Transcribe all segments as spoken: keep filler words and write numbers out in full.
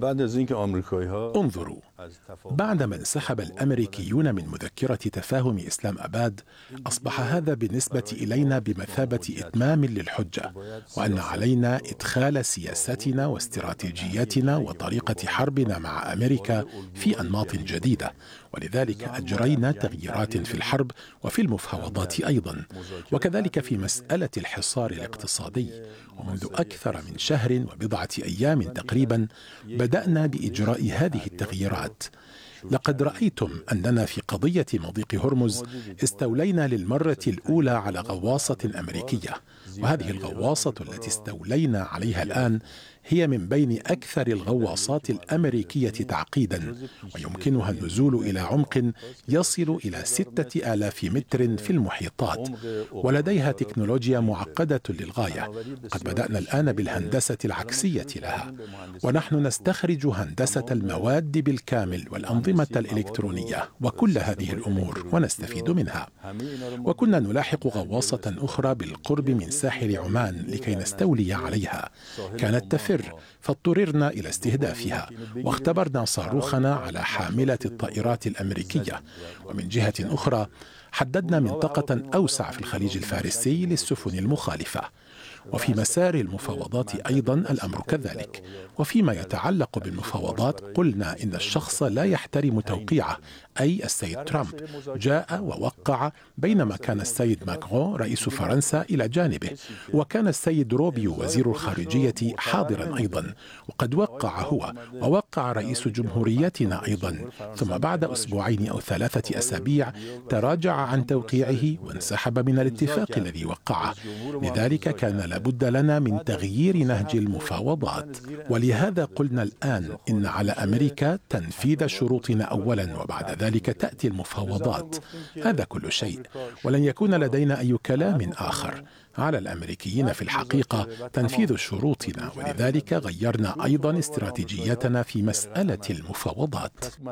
انظروا، بعدما انسحب الأمريكيون من مذكرة تفاهم إسلام أباد، أصبح هذا بالنسبة إلينا بمثابة إتمام للحجة، وأن علينا إدخال سياستنا واستراتيجيتنا وطريقة حربنا مع أمريكا في أنماط جديدة، ولذلك أجرينا تغييرات في الحرب وفي المفاوضات أيضا، وكذلك في مسألة الحصار الاقتصادي. ومنذ أكثر من شهر وبضعة أيام تقريبا بدأنا بإجراء هذه التغييرات. لقد رأيتم أننا في قضية مضيق هرمز استولينا للمرة الأولى على غواصة أمريكية، وهذه الغواصة التي استولينا عليها الآن هي من بين أكثر الغواصات الأمريكية تعقيدا، ويمكنها النزول إلى عمق يصل إلى ستة آلاف متر في المحيطات، ولديها تكنولوجيا معقدة للغاية. قد بدأنا الآن بالهندسة العكسية لها، ونحن نستخرج هندسة المواد بالكامل والأنظمة الإلكترونية وكل هذه الأمور ونستفيد منها. وكنا نلاحق غواصة أخرى بالقرب من ساحل عمان لكي نستولي عليها، كانت تفر فاضطررنا إلى استهدافها، واختبرنا صاروخنا على حاملة الطائرات الأمريكية. ومن جهة أخرى حددنا منطقة أوسع في الخليج الفارسي للسفن المخالفة. وفي مسار المفاوضات أيضا الأمر كذلك. وفيما يتعلق بالمفاوضات قلنا إن الشخص لا يحترم توقيعه، أي السيد ترامب جاء ووقع، بينما كان السيد ماكرون رئيس فرنسا إلى جانبه، وكان السيد روبيو وزير الخارجية حاضرا أيضا، وقد وقع هو، ووقع رئيس جمهوريتنا أيضا، ثم بعد أسبوعين أو ثلاثة أسابيع تراجع عن توقيعه وانسحب من الاتفاق الذي وقعه. لذلك كان لابد لنا من تغيير نهج المفاوضات، ولهذا قلنا الآن إن على أمريكا تنفيذ شروطنا أولا، وبعد ذلك تأتي المفاوضات. هذا كل شيء، ولن يكون لدينا أي كلام آخر. على الأمريكيين في الحقيقة تنفيذ شروطنا، ولذلك غيرنا أيضا استراتيجيتنا في مسألة المفاوضات.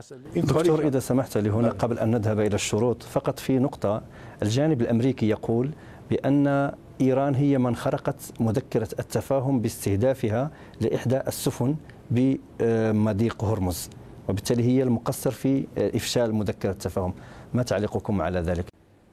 دكتور، إذا سمحت لي هنا قبل أن نذهب إلى الشروط، فقط في نقطة. الجانب الأمريكي يقول بأن إيران هي من خرقت مذكرة التفاهم باستهدافها لإحدى السفن بمضيق هرمز، وبالتالي هي المقصر في إفشال مذكرة التفاهم. ما تعليقكم على ذلك؟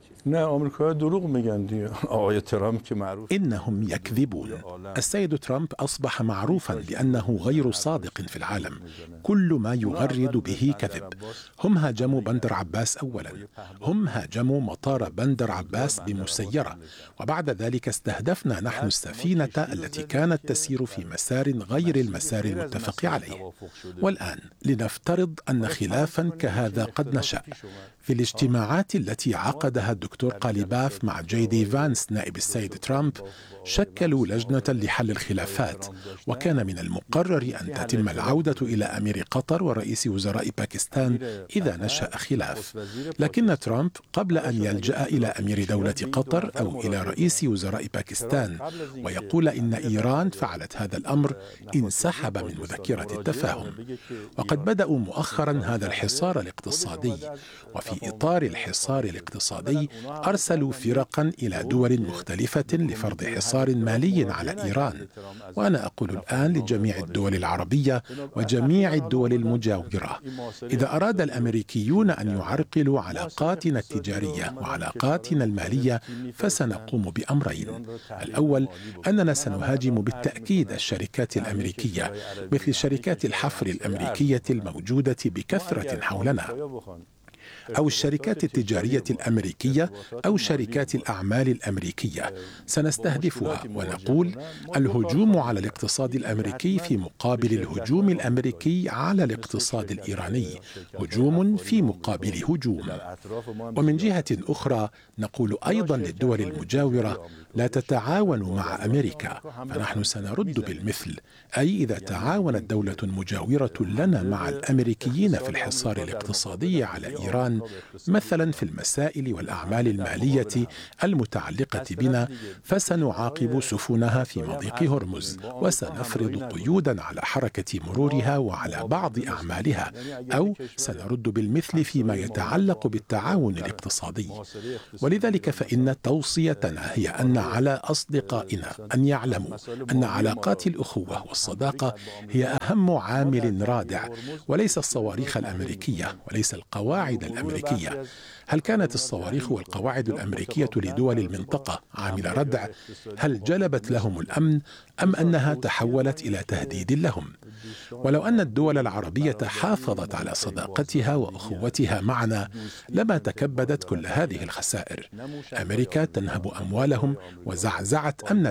إنهم يكذبون. السيد ترامب أصبح معروفا لأنه غير صادق في العالم، كل ما يغرد به كذب. هم هاجموا بندر عباس أولا، هم هاجموا مطار بندر عباس بمسيرة، وبعد ذلك استهدفنا نحن السفينة التي كانت تسير في مسار غير المسار المتفق عليه. والآن لنفترض أن خلافا كهذا قد نشأ. في الاجتماعات التي عقدها الدكتور قاليباف مع جي دي فانس نائب السيد ترامب شكلوا لجنة لحل الخلافات، وكان من المقرر أن تتم العودة إلى أمير قطر ورئيس وزراء باكستان إذا نشأ خلاف. لكن ترامب قبل أن يلجأ إلى أمير دولة قطر أو إلى رئيس وزراء باكستان ويقول إن إيران فعلت هذا الأمر، انسحب من مذكرة التفاهم. وقد بدأوا مؤخرا هذا الحصار الاقتصادي، وفي إطار الحصار الاقتصادي أرسلوا فرقا إلى دول مختلفة لفرض حصار مالي على إيران. وأنا أقول الآن لجميع الدول العربية وجميع الدول المجاورة، إذا أراد الأمريكيون أن يعرقلوا علاقاتنا التجارية وعلاقاتنا المالية فسنقوم بأمرين. الأول أننا سنهاجم بالتأكيد الشركات الأمريكية مثل شركات الحفر الأمريكية الموجودة بكثرة حولنا، أو الشركات التجارية الأمريكية أو شركات الأعمال الأمريكية. سنستهدفها ونقول الهجوم على الاقتصاد الأمريكي في مقابل الهجوم الأمريكي على الاقتصاد الإيراني، هجوم في مقابل هجوم. ومن جهة أخرى نقول أيضا للدول المجاورة لا تتعاونوا مع أمريكا، فنحن سنرد بالمثل، أي إذا تعاونت دولة مجاورة لنا مع الأمريكيين في الحصار الاقتصادي على إيران إيران، مثلا في المسائل والأعمال المالية المتعلقة بنا، فسنعاقب سفنها في مضيق هرمز، وسنفرض قيودا على حركة مرورها وعلى بعض أعمالها، أو سنرد بالمثل فيما يتعلق بالتعاون الاقتصادي. ولذلك فإن توصيتنا هي أن على أصدقائنا أن يعلموا أن علاقات الأخوة والصداقة هي أهم عامل رادع، وليس الصواريخ الأمريكية وليس القواعد الأمريكية. هل كانت الصواريخ والقواعد الأمريكية لدول المنطقة عامل ردع؟ هل جلبت لهم الأمن أم أنها تحولت إلى تهديد لهم؟ ولو أن الدول العربية حافظت على صداقتها وأخوتها معنا لما تكبدت كل هذه الخسائر. أمريكا تنهب أموالهم وزعزعت أمن